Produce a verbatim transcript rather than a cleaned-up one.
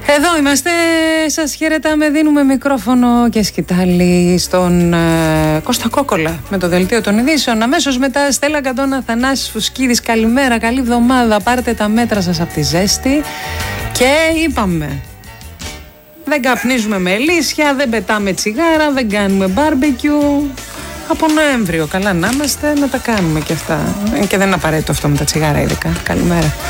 Εδώ είμαστε, σας χαιρετάμε, δίνουμε μικρόφωνο και σκητάλη στον ε, Κώστα Κόκολα με το δελτίο των ειδήσεων. Αμέσως μετά Στέλλα Καντώνα, Θανάσης Φουσκίδης, καλημέρα, καλή εβδομάδα, πάρτε τα μέτρα σας από τη ζέστη. Και είπαμε, δεν καπνίζουμε με ελίσια, δεν πετάμε τσιγάρα, δεν κάνουμε μπάρμπεκιου. Από Νοέμβριο, καλά να είμαστε, να τα κάνουμε και αυτά. Και δεν είναι απαραίτητο αυτό με τα τσιγάρα ειδικά. Καλημέρα.